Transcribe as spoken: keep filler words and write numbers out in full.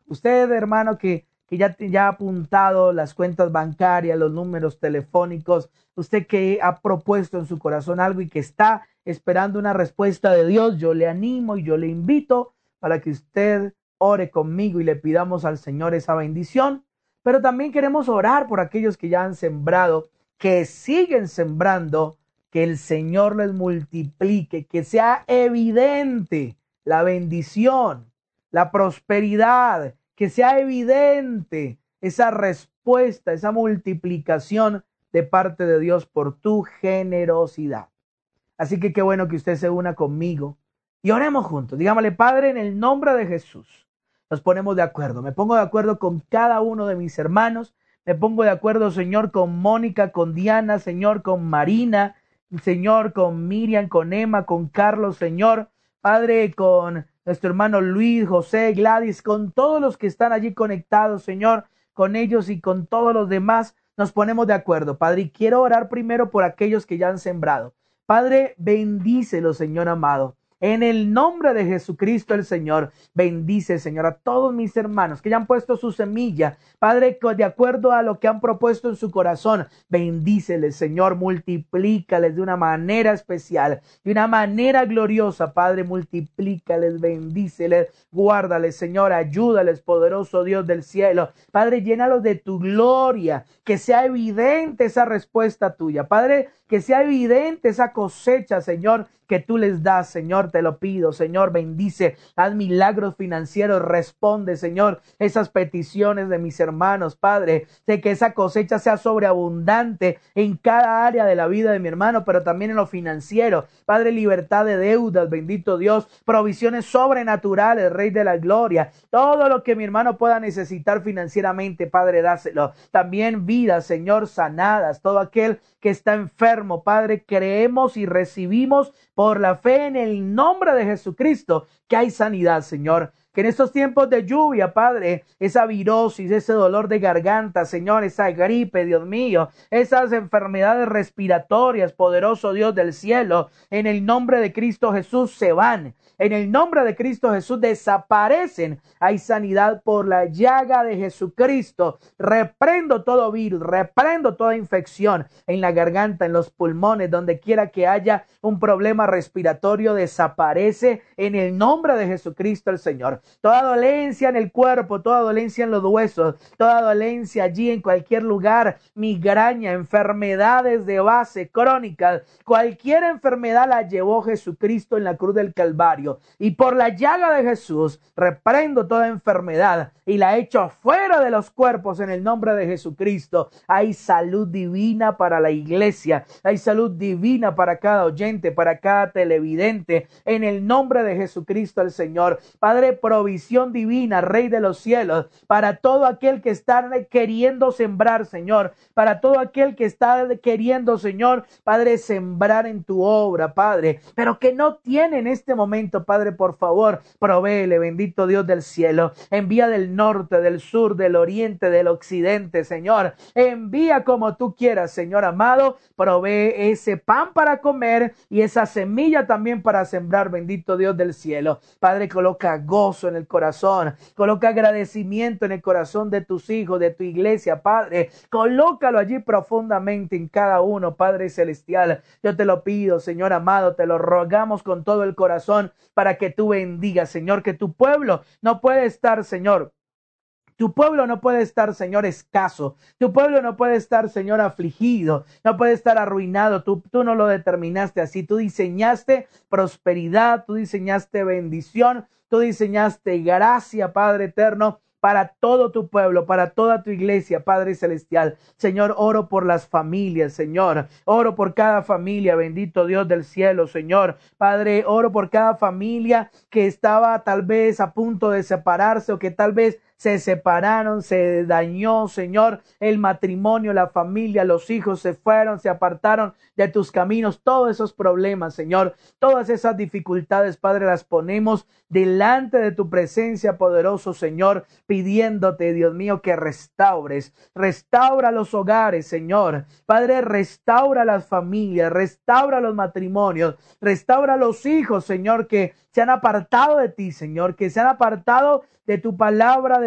Usted, hermano, que, que ya, ya ha apuntado las cuentas bancarias, los números telefónicos, usted que ha propuesto en su corazón algo y que está esperando una respuesta de Dios, yo le animo y yo le invito para que usted ore conmigo y le pidamos al Señor esa bendición. Pero también queremos orar por aquellos que ya han sembrado, que siguen sembrando, que el Señor les multiplique, que sea evidente la bendición, la prosperidad, que sea evidente esa respuesta, esa multiplicación de parte de Dios por tu generosidad. Así que qué bueno que usted se una conmigo y oremos juntos. Dígamele, Padre, en el nombre de Jesús, nos ponemos de acuerdo. Me pongo de acuerdo con cada uno de mis hermanos. Me pongo de acuerdo, Señor, con Mónica, con Diana, Señor, con Marina, Señor, con Miriam, con Emma, con Carlos, Señor. Padre, con nuestro hermano Luis, José, Gladys, con todos los que están allí conectados, Señor, con ellos y con todos los demás, nos ponemos de acuerdo, Padre. Y quiero orar primero por aquellos que ya han sembrado. Padre, bendícelos, Señor amado. En el nombre de Jesucristo el Señor, bendice, Señor, a todos mis hermanos que ya han puesto su semilla. Padre, de acuerdo a lo que han propuesto en su corazón, bendíceles, Señor, multiplícales de una manera especial, de una manera gloriosa. Padre, multiplícales, bendíceles, guárdales, Señor, ayúdales, poderoso Dios del cielo. Padre, llénalos de tu gloria, que sea evidente esa respuesta tuya. Padre, que sea evidente esa cosecha, Señor, que tú les das, Señor, te lo pido, Señor, bendice, haz milagros financieros, responde, Señor, esas peticiones de mis hermanos, Padre, de que esa cosecha sea sobreabundante en cada área de la vida de mi hermano, pero también en lo financiero, Padre, libertad de deudas, bendito Dios, provisiones sobrenaturales, Rey de la gloria, todo lo que mi hermano pueda necesitar financieramente, Padre, dáselo, también vidas, Señor, sanadas, todo aquel que está enfermo, Padre, creemos y recibimos por la fe en el nombre de Jesucristo que hay sanidad, Señor. Que en estos tiempos de lluvia, Padre, esa virosis, ese dolor de garganta, Señor, esa gripe, Dios mío, esas enfermedades respiratorias, poderoso Dios del cielo, en el nombre de Cristo Jesús se van. En el nombre de Cristo Jesús desaparecen. Hay sanidad por la llaga de Jesucristo. Reprendo todo virus, reprendo toda infección en la garganta, en los pulmones, donde quiera que haya un problema respiratorio, desaparece en el nombre de Jesucristo el Señor. Toda dolencia en el cuerpo, toda dolencia en los huesos, toda dolencia allí en cualquier lugar, migraña, enfermedades de base crónicas, cualquier enfermedad la llevó Jesucristo en la cruz del Calvario. Y por la llaga de Jesús reprendo toda enfermedad y la echo fuera de los cuerpos en el nombre de Jesucristo. Hay salud divina para la iglesia, hay salud divina para cada oyente, para cada televidente, en el nombre de Jesucristo el Señor. Padre, provisión divina, Rey de los cielos, para todo aquel que está queriendo sembrar, Señor, para todo aquel que está queriendo, Señor, Padre, sembrar en tu obra, Padre, pero que no tiene en este momento, Padre, por favor, provéele, bendito Dios del cielo, envía del norte, del sur, del oriente, del occidente, Señor, envía como tú quieras, Señor amado, provee ese pan para comer y esa semilla también para sembrar, bendito Dios del cielo. Padre, coloca gozo en el corazón, coloca agradecimiento en el corazón de tus hijos, de tu iglesia, Padre, colócalo allí profundamente en cada uno, Padre celestial. Yo te lo pido, Señor amado, te lo rogamos con todo el corazón para que tú bendigas, Señor, que tu pueblo no puede estar, Señor, tu pueblo no puede estar, Señor, escaso. Tu pueblo no puede estar, Señor, afligido. No puede estar arruinado. Tú, tú no lo determinaste así. Tú diseñaste prosperidad. Tú diseñaste bendición. Tú diseñaste gracia, Padre eterno, para todo tu pueblo, para toda tu iglesia, Padre celestial. Señor, oro por las familias, Señor. Oro por cada familia, bendito Dios del cielo, Señor. Padre, oro por cada familia que estaba tal vez a punto de separarse o que tal vez se separaron, se dañó, Señor, el matrimonio, la familia, los hijos se fueron, se apartaron de tus caminos, todos esos problemas, Señor, todas esas dificultades, Padre, las ponemos delante de tu presencia, poderoso Señor, pidiéndote, Dios mío, que restaures, restaura los hogares, Señor, Padre, restaura las familias, restaura los matrimonios, restaura los hijos, Señor, que se han apartado de ti, Señor, que se han apartado de tu palabra, de